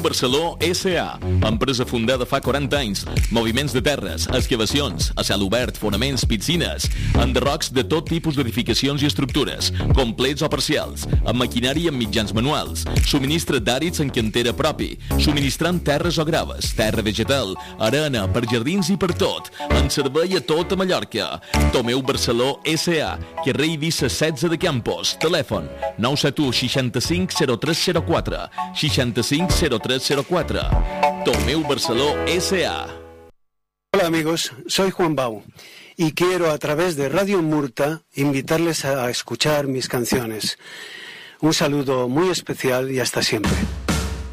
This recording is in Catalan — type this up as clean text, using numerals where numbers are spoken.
Barceló S.A., empresa fundada fa 40 anys. Moviments de terres, excavacions, a cel obert, fonaments, piscines, enderrocs de tot tipus d'edificacions i estructures, complets o parcials, amb maquinària i amb mitjans manuals, subministra d'àrids en cantera propi, subministrant terres o graves, terra vegetal, arena, per jardins i per tot, en servei a tota Mallorca. Tomeu Barceló S.A., carrer Eivissa 16 de Campos, telèfon 971 65 0304, 65 0304. Tomeu Barceló S.A. Hola amigos, soy Juan Bau y quiero a través de Radio Murta invitarles a escuchar mis canciones. Un saludo muy especial y hasta siempre.